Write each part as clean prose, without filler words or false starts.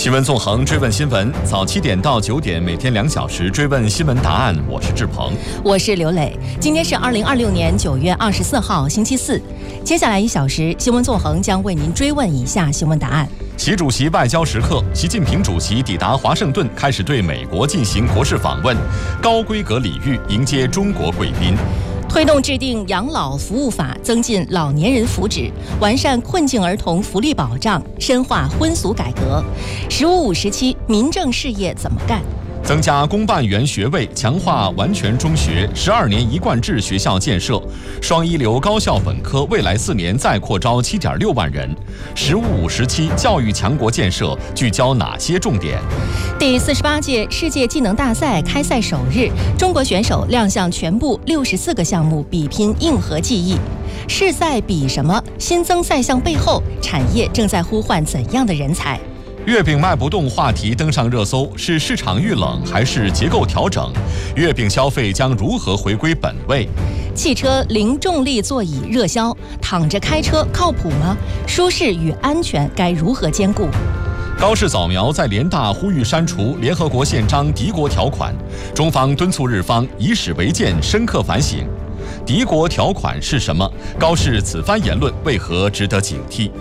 新闻纵横，追问新闻，早7点到9点，每天2小时追问新闻答案。我是志鹏， 我是刘磊。今天是2026年9月24号，星期四。接下来1小时，新闻纵横将为您追问以下新闻答案： 习主席外交时刻，习近平主席抵达华盛顿，开始对美国进行国事访问，高规格礼遇迎接中国贵宾。 推动制定养老服务法，增进老年人福祉，完善困境儿童福利保障，深化婚俗改革。15、57民政事业怎么干？ 增加公办员学位，强化完全中学，12年一贯制学校建设，双一流高校本科未来4年再扩招7.6万人。15、57教育强国建设聚焦哪些重点？ 第48届世界技能大赛开赛首日，中国选手亮相全部64个项目，比拼硬核技艺。是赛比什么？新增赛项背后，产业正在呼唤怎样的人才？ 月饼卖不动话题登上热搜，是市场遇冷还是结构调整？月饼消费将如何回归本位？ 汽车零重力座椅热销，躺着开车靠谱吗？舒适与安全该如何兼顾？ 高市早苗在联大呼吁删除联合国宪章敌国条款，中方敦促日方以史为鉴，深刻反省。敌国条款是什么？高市此番言论为何值得警惕？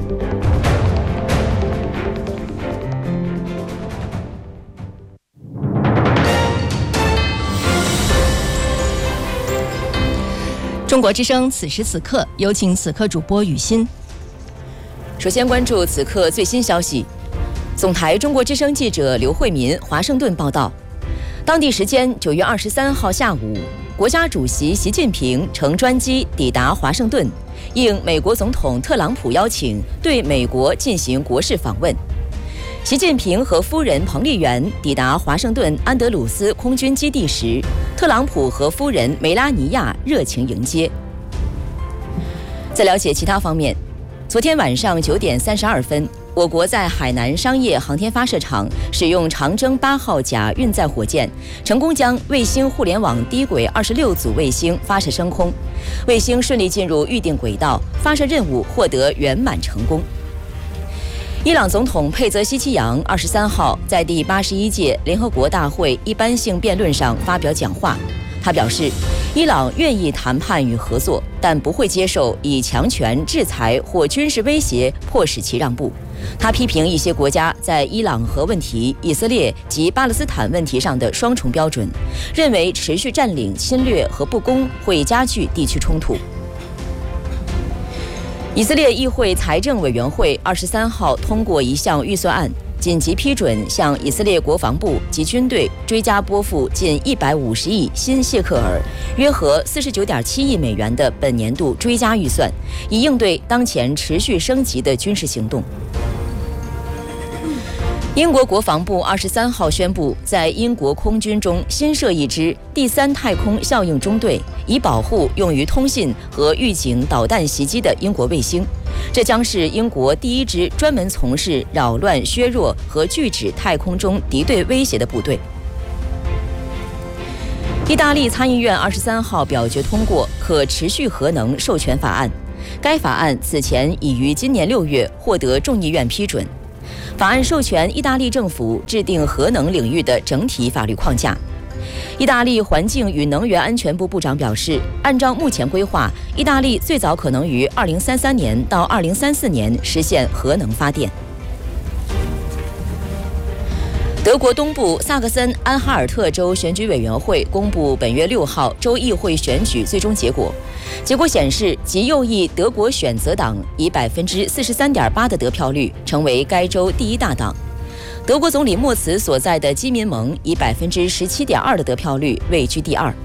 中国之声此时此刻，有请此刻主播雨欣。 首先关注此刻最新消息。总台中国之声记者刘慧民华盛顿报道，当地时间9月23号下午，国家主席习近平乘专机抵达华盛顿，应美国总统特朗普邀请，对美国进行国事访问。习近平和夫人彭丽媛抵达华盛顿安德鲁斯空军基地时，特朗普和夫人梅拉尼亚热情迎接。在了解其他方面，昨天晚上9点32分，我国在海南商业航天发射场使用长征8号甲运载火箭，成功将卫星互联网低轨26组卫星发射升空，卫星顺利进入预定轨道，发射任务获得圆满成功。伊朗总统佩泽希奇扬23号在第81届联合国大会一般性辩论上发表讲话，他表示，伊朗愿意谈判与合作，但不会接受以强权、制裁或军事威胁迫使其让步。他批评一些国家在伊朗核问题、以色列及巴勒斯坦问题上的双重标准，认为持续占领、侵略和不公会加剧地区冲突。以色列议会财政委员会23号通过一项预算案，紧急批准向以色列国防部及军队追加拨付近150亿新谢克尔，约合49.7亿美元的本年度追加预算，以应对当前持续升级的军事行动。英国国防部23号宣布，在英国空军中新设一支第3太空效应中队，以保护用于通信和预警导弹袭击的英国卫星。这将是英国第1支专门从事扰乱、削弱和拒止太空中敌对威胁的部队。意大利参议院23号表决通过可持续核能授权法案，该法案此前已于今年6月获得众议院批准。法案授权意大利政府制定核能领域的整体法律框架。意大利环境与能源安全部部长表示，按照目前规划，意大利最早可能于2033年到2034年实现核能发电。德国东部萨克森安哈尔特州选举委员会公布本月6号州议会选举最终结果。结果显示，极右翼德国选择党以43.8%的得票率成为该州第1大党。德国总理默茨所在的基民盟以17.2%的得票率位居第2。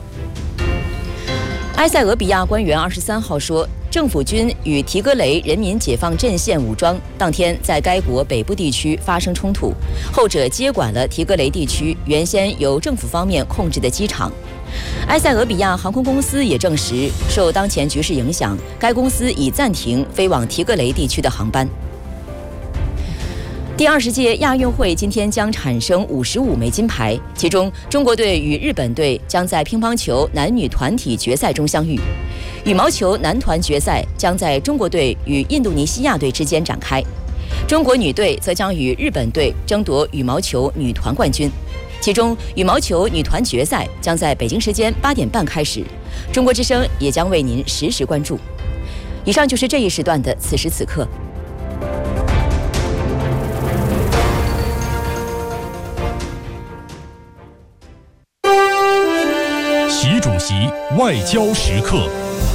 埃塞俄比亚官员23号说，政府军与提格雷人民解放阵线武装当天在该国北部地区发生冲突，后者接管了提格雷地区原先由政府方面控制的机场。埃塞俄比亚航空公司也证实，受当前局势影响，该公司已暂停飞往提格雷地区的航班。第20届亚运会今天将产生55枚金牌，其中中国队与日本队将在乒乓球男女团体决赛中相遇，羽毛球男团决赛将在中国队与印度尼西亚队之间展开。 中国女队则将与日本队争夺羽毛球女团冠军。其中，羽毛球女团决赛将在北京时间8点半开始，中国之声也将为您实时关注。以上就是这一时段的此时此刻。 习主席外交时刻。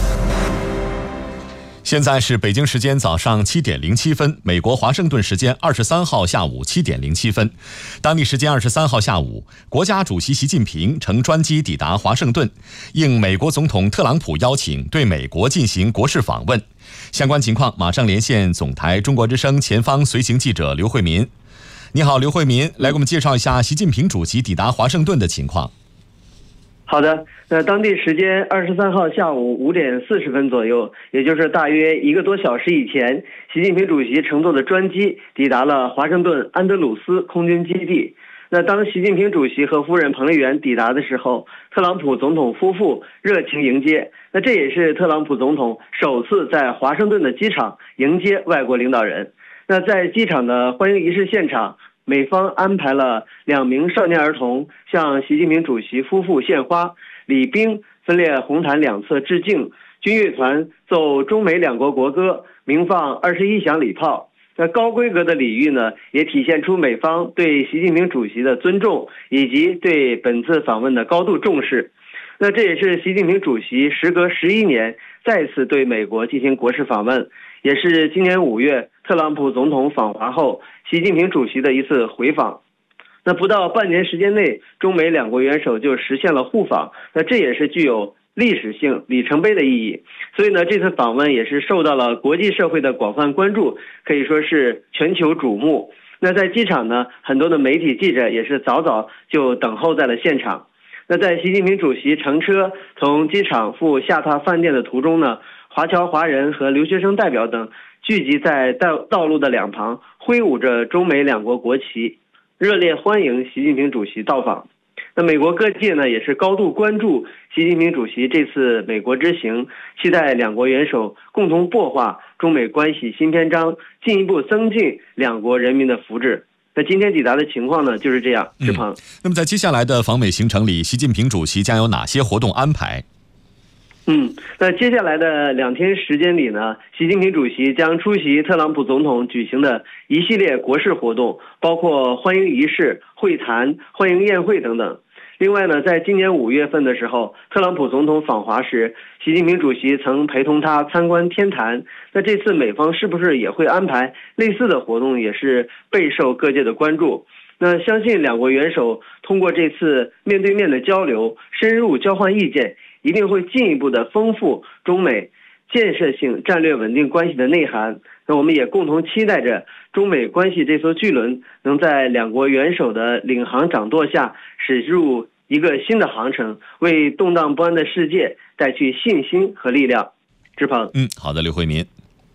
现在是北京时间早上7点07分，美国华盛顿时间23号下午7点07分，当地时间23号下午，国家主席习近平乘专机抵达华盛顿，应美国总统特朗普邀请，对美国进行国事访问。相关情况马上连线总台中国之声前方随行记者刘慧民。你好，刘慧民，来给我们介绍一下习近平主席抵达华盛顿的情况。 好的，当地时间23号下午5点40分左右，也就是大约1个多小时以前，习近平主席乘坐的专机抵达了华盛顿安德鲁斯空军基地。当习近平主席和夫人彭丽媛抵达的时候，特朗普总统夫妇热情迎接。这也是特朗普总统首次在华盛顿的机场迎接外国领导人。在机场的欢迎仪式现场，美方安排了2名少年儿童向习近平主席夫妇献花，礼兵分列红毯两侧致敬，军乐团奏中美两国国歌，鸣放21响礼炮。高规格的礼遇呢，也体现出美方对习近平主席的尊重，以及对本次访问的高度重视。这也是习近平主席时隔11年再次对美国进行国事访问，也是今年5月特朗普总统访华后习近平主席的一次回访。不到半年时间内，中美两国元首就实现了互访，这也是具有历史性里程碑的意义。所以这次访问也是受到了国际社会的广泛关注，可以说是全球瞩目。在机场呢，很多的媒体记者也是早早就等候在了现场。在习近平主席乘车从机场赴下榻饭店的途中呢，华侨华人和留学生代表等聚集在道路的两旁，挥舞着中美两国国旗，热烈欢迎习近平主席到访。美国各界呢也是高度关注习近平主席这次美国之行，期待两国元首共同擘画中美关系新篇章，进一步增进两国人民的福祉。今天抵达的情况呢就是这样。志鹏， 那么在接下来的访美行程里，习近平主席将有哪些活动安排？ 接下来的2天时间里呢，习近平主席将出席特朗普总统举行的一系列国事活动，包括欢迎仪式、会谈、欢迎宴会等等。另外呢，在今年5月份的时候，特朗普总统访华时，习近平主席曾陪同他参观天坛。这次美方是不是也会安排类似的活动，也是备受各界的关注。相信两国元首通过这次面对面的交流，深入交换意见，一定会进一步的丰富中美建设性战略稳定关系的内涵。我们也共同期待着中美关系这艘巨轮能在两国元首的领航掌舵下驶入一个新的航程，为动荡不安的世界带去信心和力量。志鹏， 好的，刘慧民。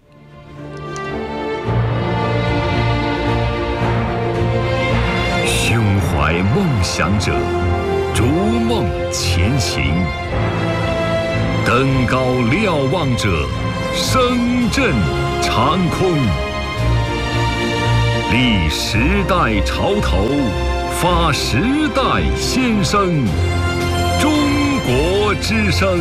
胸怀梦想者，逐梦前行；登高瞭望者，声震长空。立时代潮头，发时代先声。中国之声。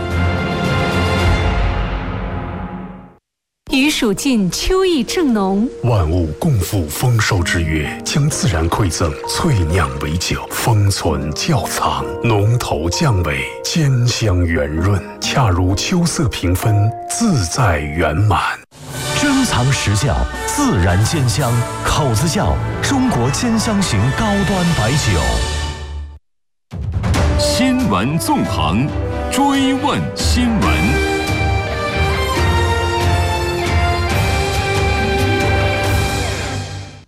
余属尽，秋意正浓。 万物共赴丰收之月，将自然馈赠萃酿为酒，封存窖藏，浓头降尾，兼香圆润，恰如秋色平分，自在圆满。 珍藏实窖，自然兼香，口子窖，中国兼香型高端白酒。 新闻纵横，追问新闻。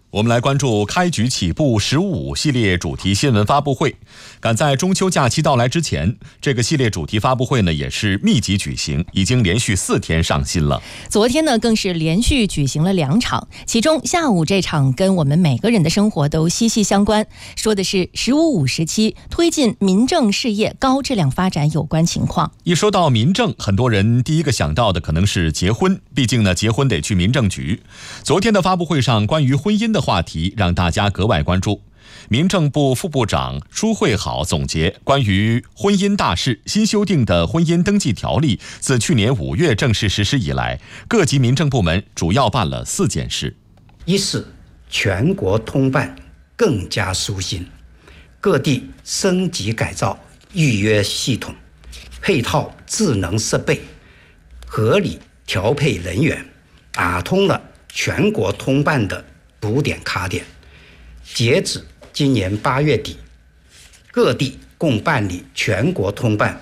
我们来关注开局起步15系列主题新闻发布会。赶在中秋假期到来之前，这个系列主题发布会呢也是密集举行，已经连续4天上新了。 昨天呢更是连续举行了2场，其中下午这场跟我们每个人的生活都息息相关，说的是15.5时期推进民政事业高质量发展有关情况。 一说到民政，很多人第一个想到的可能是结婚，毕竟呢结婚得去民政局。昨天的发布会上，关于婚姻的话题让大家格外关注。民政部副部长舒慧好总结关于婚姻大事，新修订的婚姻登记条例自去年5月正式实施以来，各级民政部门主要办了4件事。 一是全国通办更加舒心，各地升级改造预约系统，配套智能设备，合理调配人员，打通了全国通办的堵点卡点。截止今年8月底，各地共办理全国通办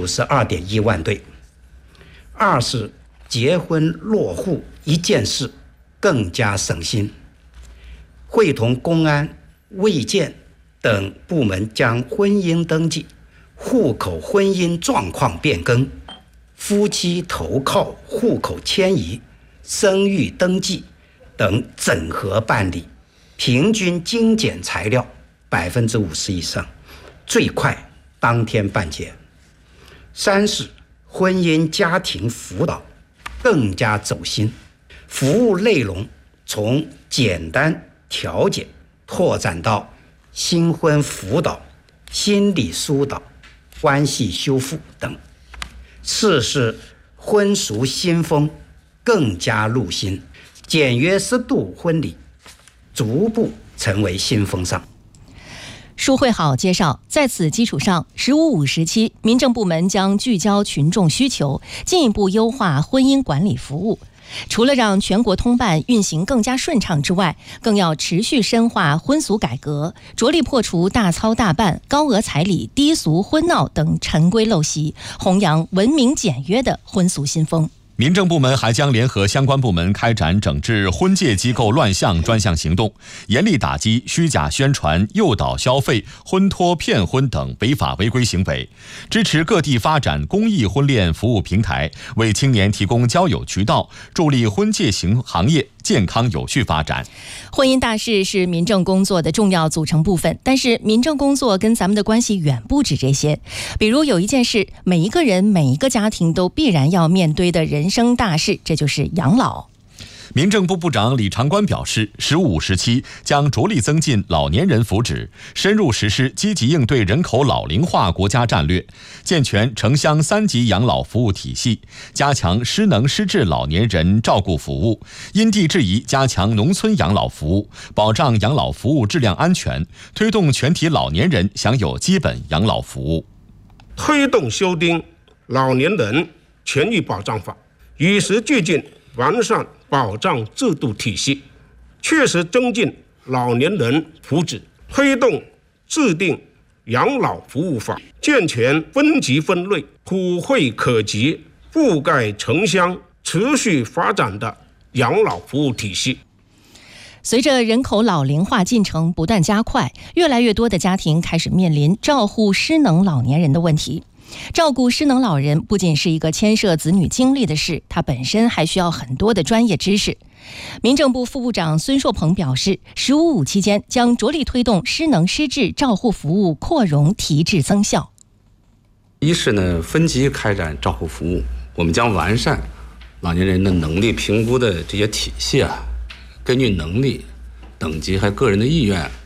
92.1万对。二是结婚落户一件事更加省心，会同公安、卫健等部门将婚姻登记、户口婚姻状况变更、夫妻投靠户口迁移、生育登记等整合办理，平均精简材料50%以上，最快当天办结。三是婚姻家庭辅导更加走心，服务内容从简单调解拓展到新婚辅导、心理疏导、关系修复等。四是婚俗新风更加入心，简约适度婚礼逐步成为新风尚。 舒慧好介绍，在此基础上，15.5时期民政部门将聚焦群众需求，进一步优化婚姻管理服务。除了让全国通办运行更加顺畅之外，更要持续深化婚俗改革，着力破除大操大办、高额彩礼、低俗婚闹等陈规陋习，弘扬文明简约的婚俗新风。 民政部门还将联合相关部门开展整治婚介机构乱象专项行动，严厉打击虚假宣传、诱导消费、婚托骗婚等违法违规行为，支持各地发展公益婚恋服务平台，为青年提供交友渠道，助力婚介行业健康有序发展。 婚姻大事是民政工作的重要组成部分，但是民政工作跟咱们的关系远不止这些。比如有一件事，每一个人、每一个家庭都必然要面对的人生大事，这就是养老。 民政部部长李长官表示，15.5时期将着力增进老年人福祉，深入实施积极应对人口老龄化国家战略，健全城乡3级养老服务体系，加强失能失智老年人照顾服务，因地制宜加强农村养老服务，保障养老服务质量安全，推动全体老年人享有基本养老服务。 推动修订《老年人权益保障法》，与时俱进完善保障制度体系，确实增进老年人福祉，推动制定养老服务法，健全分级分类、普惠可及、覆盖城乡、持续发展的养老服务体系。 随着人口老龄化进程不断加快，越来越多的家庭开始面临照护失能老年人的问题。照顾失能老人不仅是一个牵涉子女精力的事，它本身还需要很多的专业知识。民政部副部长孙硕鹏表示，15.5期间将着力推动失能失智照护服务扩容提质增效。 一是呢，分级开展照护服务，我们将完善老年人的能力评估的这些体系啊，根据能力、等级还个人的意愿